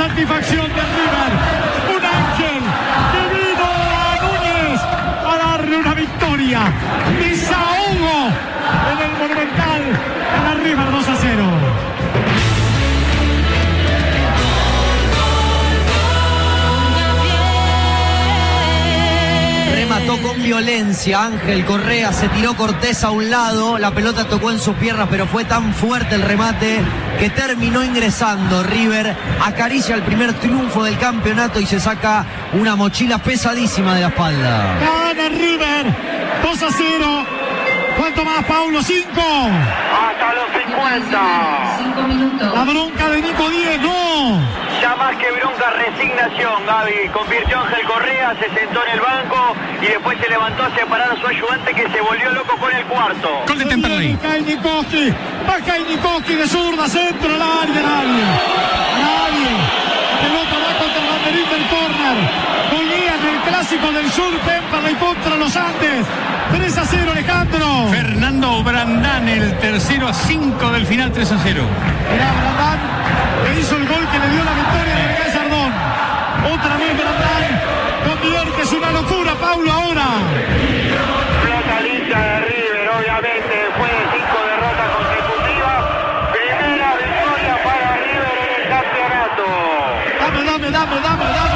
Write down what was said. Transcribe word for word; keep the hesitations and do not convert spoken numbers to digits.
satisfacción de River. Un ángel que vino a Núñez a darle una victoria. Desahogo en el Monumental. Gana River dos a cero. Remató con violencia Ángel Correa, se tiró Cortés a un lado, la pelota tocó en sus piernas, pero fue tan fuerte el remate que terminó ingresando. River acaricia el primer triunfo del campeonato y se saca una mochila pesadísima de la espalda. Gana River dos a cero. ¿Cuánto más, Paulo? ¿Cinco? Hasta los cincuenta. Cinco minutos. La bronca de Nico Díez, no. Ya más que bronca, resignación, Gaby. Convirtió a Ángel Correa, se sentó en el banco y después se levantó a separar a su ayudante que se volvió loco con el cuarto. Gol de Temperley. Baja Nikoski, baja Nikoski de zurda, centro al área, nadie. Nadie. La pelota va contra el banderín del córner. Golía en el clásico del sur, Temperley contra los Andes. tres a cero, Alejandro. Fernando Brandán, el tercero a cinco del final, tres a cero. Mirá, Brandán, que hizo el gol que le dio la victoria a Miguel Sardón. Otra vez Brandán convierte, es una locura, Paulo, ahora. Flota lista de River, obviamente, después de cinco derrotas consecutivas. Primera victoria para River en el campeonato. Dame, dame, dame, dame, dame.